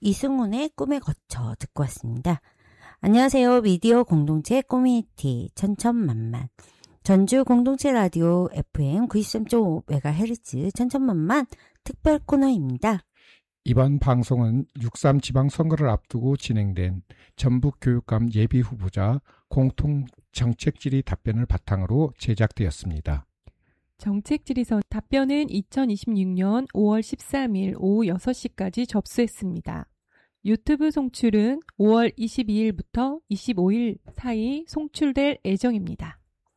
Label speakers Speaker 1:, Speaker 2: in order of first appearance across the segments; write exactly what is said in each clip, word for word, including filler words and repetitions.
Speaker 1: 이승훈의 꿈에 거쳐 듣고 왔습니다. 안녕하세요. 미디어 공동체 커뮤니티 천천만만 전주 공동체 라디오 에프엠 구십삼 점 오 메가헤르츠 천천만만 특별 코너입니다.
Speaker 2: 이번 방송은 육삼 지방선거를 앞두고 진행된 전북교육감 예비후보자 공통정책질의 답변을 바탕으로 제작되었습니다.
Speaker 3: 정책질의서 답변은 이천이십육 년 오월 십삼일 오후 여섯 시까지 접수했습니다. 유튜브 송출은 오월 이십이일부터 이십오일 사이 송출될 예정입니다.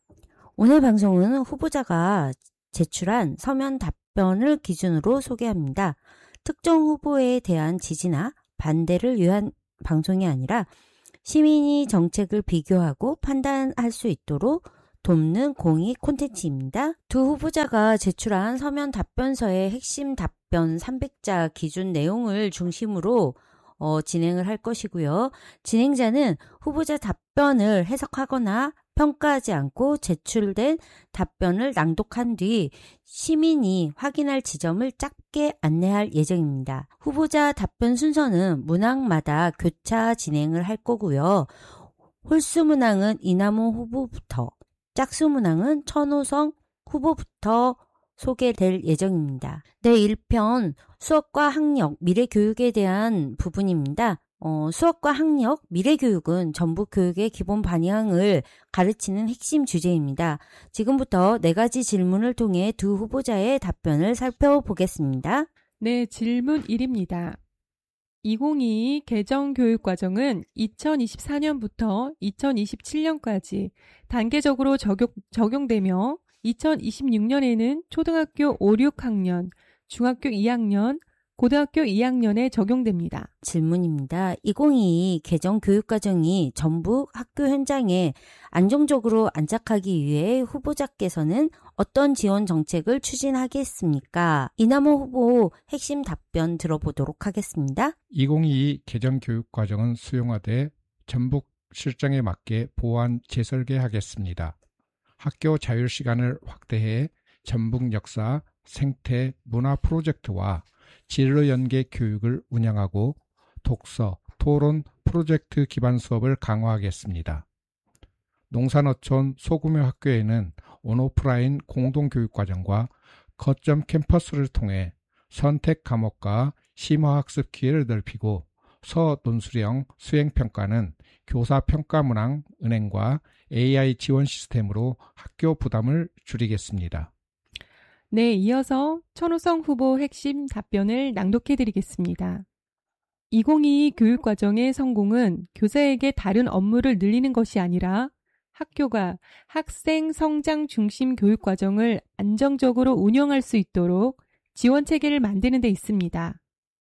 Speaker 1: 오늘 방송은 후보자가 제출한 서면 답변을 기준으로 소개합니다. 특정 후보에 대한 지지나 반대를 위한 방송이 아니라 시민이 정책을 비교하고 판단할 수 있도록 돕는 공익 콘텐츠입니다. 두 후보자가 제출한 서면 답변서의 핵심 답변 삼백 자 기준 내용을 중심으로 어, 진행을 할 것이고요. 진행자는 후보자 답변을 해석하거나 평가하지 않고 제출된 답변을 낭독한 뒤 시민이 확인할 지점을 짧게 안내할 예정입니다. 후보자 답변 순서는 문항마다 교차 진행을 할 거고요. 홀수 문항은 이남호 후보부터, 짝수 문항은 천호성 후보부터 소개될 예정입니다. 네, 일 편 수업과 학력, 미래교육에 대한 부분입니다. 어, 수업과 학력, 미래교육은 전북교육의 기본 방향을 가르치는 핵심 주제입니다. 지금부터 네 가지 질문을 통해 두 후보자의 답변을 살펴보겠습니다.
Speaker 3: 네, 질문 일입니다. 이천이십이 개정교육과정은 이천이십사 년부터 이천이십칠 년까지 단계적으로 적용, 적용되며 이천이십육 년에는 초등학교 오, 육 학년, 중학교 이 학년, 고등학교 이 학년에 적용됩니다.
Speaker 1: 질문입니다. 이천이십이 개정교육과정이 전북 학교 현장에 안정적으로 안착하기 위해 후보자께서는 어떤 지원 정책을 추진하겠습니까? 이남호 후보 핵심 답변 들어보도록 하겠습니다.
Speaker 2: 이천이십이 개정교육과정은 수용화돼 전북 실정에 맞게 보완 재설계하겠습니다. 학교 자율시간을 확대해 전북 역사, 생태, 문화 프로젝트와 진로 연계 교육을 운영하고 독서, 토론, 프로젝트 기반 수업을 강화하겠습니다. 농산어촌 소규모 학교에는 온오프라인 공동교육과정과 거점 캠퍼스를 통해 선택 과목과 심화학습 기회를 넓히고 서논술형 수행평가는 교사평가 문항, 은행과 에이아이 지원 시스템으로 학교 부담을 줄이겠습니다.
Speaker 3: 네, 이어서 천호성 후보 핵심 답변을 낭독해드리겠습니다. 이천이십이 교육과정의 성공은 교사에게 다른 업무를 늘리는 것이 아니라 학교가 학생 성장 중심 교육과정을 안정적으로 운영할 수 있도록 지원체계를 만드는 데 있습니다.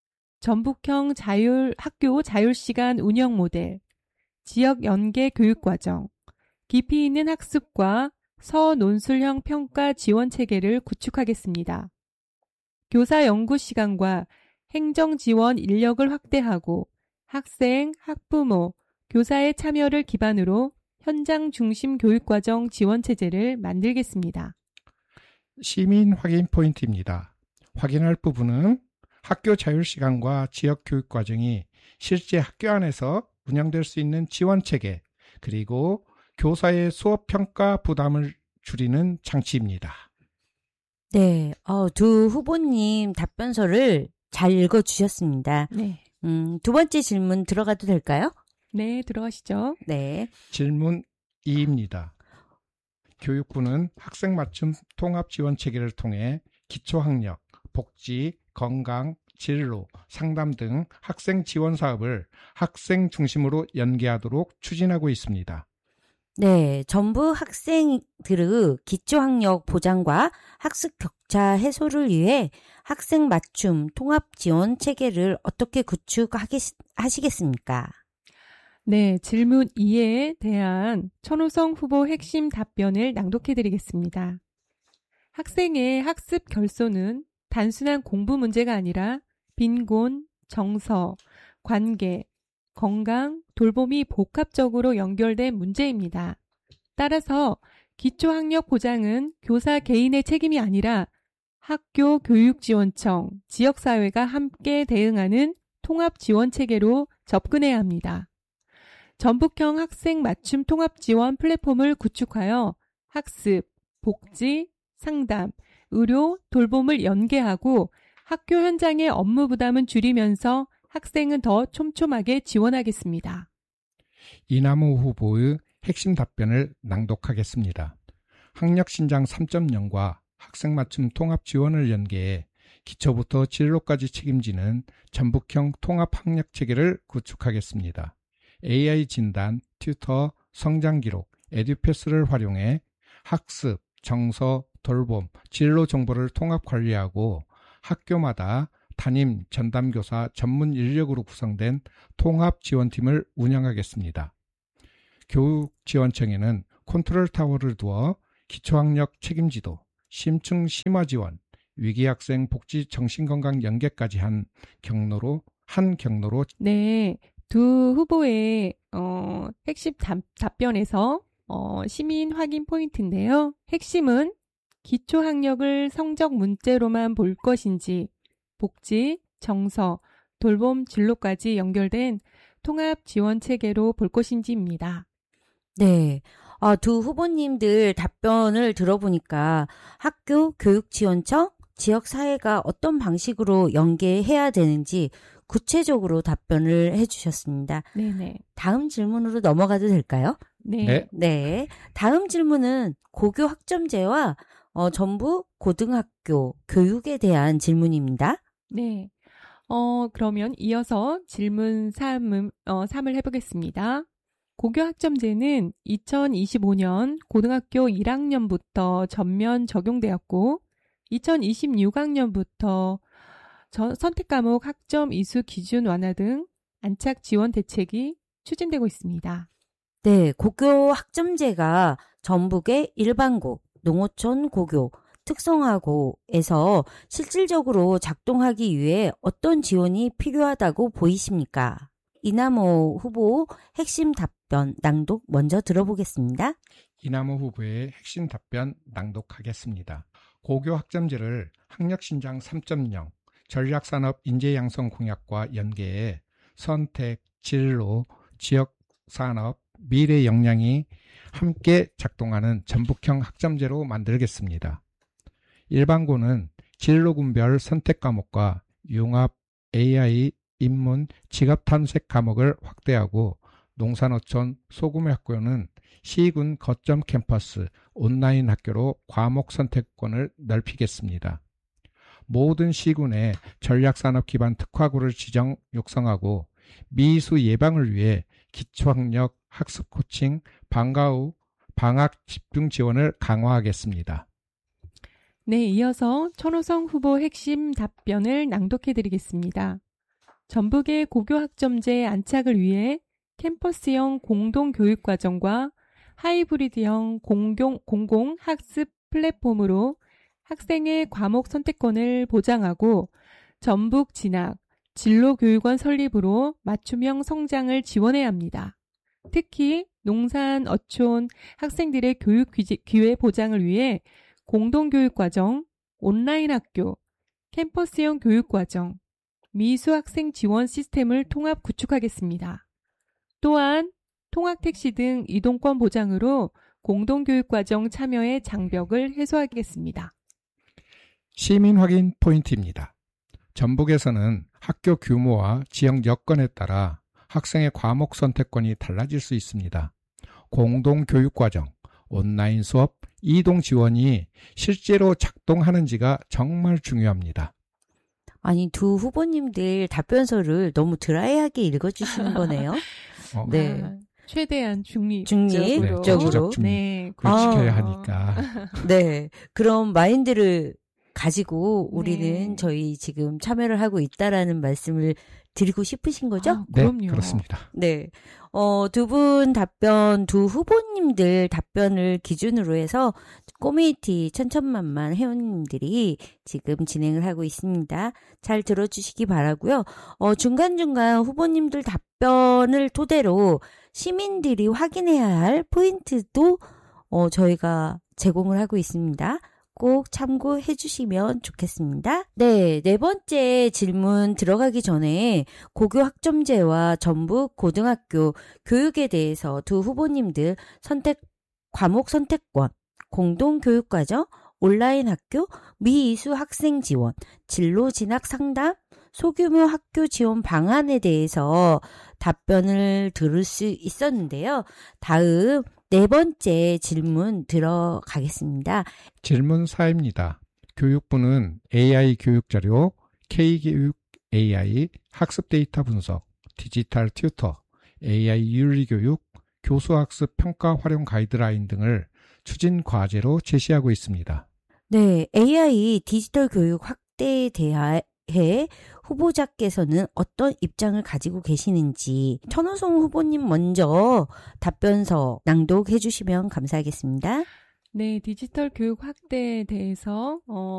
Speaker 3: 전북형 자율, 학교 자율시간 운영 모델, 지역 연계 교육과정, 깊이 있는 학습과 서논술형 평가 지원 체계를 구축하겠습니다. 교사 연구 시간과 행정 지원 인력을 확대하고 학생, 학부모, 교사의 참여를 기반으로 현장 중심 교육과정 지원 체제를 만들겠습니다.
Speaker 2: 시민 확인 포인트입니다. 확인할 부분은 학교 자율시간과 지역교육과정이 실제 학교 안에서 운영될 수 있는 지원 체계, 그리고 교사의 수업평가 부담을 줄이는 장치입니다.
Speaker 1: 네, 어, 두 후보님 답변서를 잘 읽어주셨습니다.
Speaker 3: 네.
Speaker 1: 음, 두 번째 질문 들어가도 될까요?
Speaker 3: 네, 들어가시죠.
Speaker 1: 네.
Speaker 2: 질문 이입니다. 교육부는 학생 맞춤 통합 지원 체계를 통해 기초학력, 복지, 건강, 진로, 상담 등 학생 지원 사업을 학생 중심으로 연계하도록 추진하고 있습니다.
Speaker 1: 네, 전북 학생들의 기초학력 보장과 학습 격차 해소를 위해 학생 맞춤 통합 지원 체계를 어떻게 구축하시겠습니까?
Speaker 3: 네, 질문 이에 대한 천호성 후보 핵심 답변을 낭독해드리겠습니다. 학생의 학습 결손은 단순한 공부 문제가 아니라 빈곤, 정서, 관계, 건강, 돌봄이 복합적으로 연결된 문제입니다. 따라서 기초학력 보장은 교사 개인의 책임이 아니라 학교 교육지원청, 지역사회가 함께 대응하는 통합 지원 체계로 접근해야 합니다. 전북형 학생 맞춤 통합 지원 플랫폼을 구축하여 학습, 복지, 상담, 의료, 돌봄을 연계하고 학교 현장의 업무 부담은 줄이면서 학생은 더 촘촘하게 지원하겠습니다.
Speaker 2: 이남호 후보의 핵심 답변을 낭독하겠습니다. 학력신장 삼 점 영과 학생 맞춤 통합 지원을 연계해 기초부터 진로까지 책임지는 전북형 통합 학력 체계를 구축하겠습니다. 에이아이 진단, 튜터, 성장 기록, 에듀패스를 활용해 학습, 정서, 돌봄, 진로 정보를 통합 관리하고 학교마다 담임, 전담교사, 전문 인력으로 구성된 통합 지원팀을 운영하겠습니다. 교육지원청에는 컨트롤 타워를 두어 기초학력 책임지도, 심층 심화 지원, 위기학생 복지 정신건강 연계까지 한 경로로 한 경로로
Speaker 3: 네, 두 후보의 어, 핵심 답, 답변에서 어, 시민 확인 포인트인데요. 핵심은 기초학력을 성적 문제로만 볼 것인지 복지, 정서, 돌봄, 진로까지 연결된 통합 지원 체계로 볼 것인지입니다.
Speaker 1: 네. 아, 두 후보님들 답변을 들어보니까 학교, 교육지원청, 지역사회가 어떤 방식으로 연계해야 되는지 구체적으로 답변을 해주셨습니다.
Speaker 3: 네네.
Speaker 1: 다음 질문으로 넘어가도 될까요?
Speaker 3: 네.
Speaker 2: 네.
Speaker 1: 네. 다음 질문은 고교 학점제와 어, 전북 고등학교 교육에 대한 질문입니다.
Speaker 3: 네. 어, 그러면 이어서 질문 삼, 어, 삼을 해보겠습니다. 고교 학점제는 이천이십오 년 고등학교 일 학년부터 전면 적용되었고 이천이십육 학년부터 전, 선택 과목 학점 이수 기준 완화 등 안착 지원 대책이 추진되고 있습니다.
Speaker 1: 네, 고교 학점제가 전북의 일반고, 농어촌 고교, 특성화고에서 실질적으로 작동하기 위해 어떤 지원이 필요하다고 보이십니까? 이남호 후보 핵심 답변 낭독 먼저 들어보겠습니다.
Speaker 2: 이남호 후보의 핵심 답변 낭독하겠습니다. 고교 학점제를 학력신장 삼 점 영, 전략산업 인재양성 공약과 연계해 선택, 진로, 지역산업, 미래 역량이 함께 작동하는 전북형 학점제로 만들겠습니다. 일반고는 진로군별 선택 과목과 융합, 에이아이, 인문, 직업 탐색 과목을 확대하고 농산어촌, 소규모 학교는 시군 거점 캠퍼스, 온라인 학교로 과목 선택권을 넓히겠습니다. 모든 시군에 전략산업 기반 특화고를 지정 육성하고 미수 예방을 위해 기초학력, 학습 코칭, 방과 후 방학 집중 지원을 강화하겠습니다.
Speaker 3: 네, 이어서 천호성 후보 핵심 답변을 낭독해드리겠습니다. 전북의 고교 학점제 안착을 위해 캠퍼스형 공동교육과정과 하이브리드형 공공, 공공학습 플랫폼으로 학생의 과목 선택권을 보장하고 전북 진학, 진로교육원 설립으로 맞춤형 성장을 지원해야 합니다. 특히 농산, 어촌 학생들의 교육 기회 보장을 위해 공동교육과정, 온라인 학교, 캠퍼스형 교육과정, 미수학생 지원 시스템을 통합 구축하겠습니다. 또한 통학택시 등 이동권 보장으로 공동교육과정 참여의 장벽을 해소하겠습니다.
Speaker 2: 시민 확인 포인트입니다. 전북에서는 학교 규모와 지역 여건에 따라 학생의 과목 선택권이 달라질 수 있습니다. 공동교육과정, 온라인 수업, 이동 지원이 실제로 작동하는지가 정말 중요합니다.
Speaker 1: 아니, 두 후보님들 답변서를 너무 드라이하게 읽어주시는 거네요.
Speaker 2: 어,
Speaker 1: 네.
Speaker 3: 아, 최대한 중립.
Speaker 1: 중립적으로.
Speaker 2: 적으로.
Speaker 3: 네.
Speaker 2: 그걸
Speaker 1: 아.
Speaker 2: 지켜야 하니까.
Speaker 1: 네. 그런 마인드를 가지고 우리는
Speaker 3: 네.
Speaker 1: 저희 지금 참여를 하고 있다라는 말씀을 드리고 싶으신 거죠?
Speaker 3: 아,
Speaker 2: 네,
Speaker 3: 그럼요.
Speaker 2: 그렇습니다.
Speaker 1: 네. 어, 두 분 답변, 두 후보님들 답변을 기준으로 해서 커뮤니티 천천만만 회원님들이 지금 진행을 하고 있습니다. 잘 들어주시기 바라고요. 어, 중간중간 후보님들 답변을 토대로 시민들이 확인해야 할 포인트도 어, 저희가 제공을 하고 있습니다. 꼭 참고해 주시면 좋겠습니다. 네, 네 번째 질문 들어가기 전에 고교 학점제와 전북 고등학교 교육에 대해서 두 후보님들 선택 과목 선택권, 공동교육과정, 온라인 학교, 미이수 학생 지원, 진로 진학 상담, 소규모 학교 지원 방안에 대해서 답변을 들을 수 있었는데요. 다음 네 번째 질문 들어가겠습니다.
Speaker 2: 질문 사입니다. 교육부는 에이아이 교육자료, K교육 에이아이, 학습 데이터 분석, 디지털 튜터, 에이아이 윤리교육, 교수학습 평가 활용 가이드라인 등을 추진 과제로 제시하고 있습니다.
Speaker 1: 네, 에이아이 디지털 교육 확대에 대해 후보자께서는 어떤 입장을 가지고 계시는지 천호송 후보님 먼저 답변서 낭독해 주시면 감사하겠습니다.
Speaker 3: 네, 디지털 교육 확대에 대해서 어,